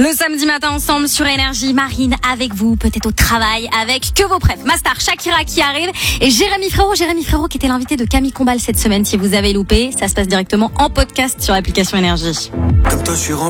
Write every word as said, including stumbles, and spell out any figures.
Le samedi matin ensemble sur Énergie, Marine avec vous, peut-être au travail, avec que vos preuves. Mastar, Shakira qui arrive et Jérémy Frérot, Jérémy Frérot qui était l'invité de Camille Combal cette semaine. Si vous avez loupé, ça se passe directement en podcast sur l'application Énergie. Comme toi, je suis rempli.